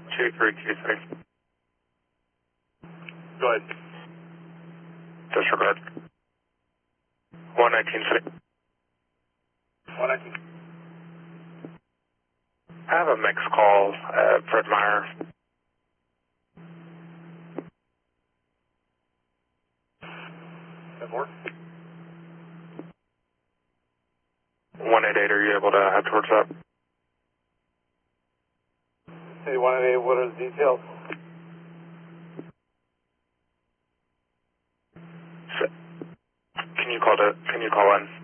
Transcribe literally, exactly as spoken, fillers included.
two three two three. Go ahead. Disregard. one nineteen city. one nineteen. I have a mixed call at Fred Meyer. Got more? one eighty-eight, are you able to head towards that? Hey, one eighty-eight, what are the details? So, can you call to, can you call in?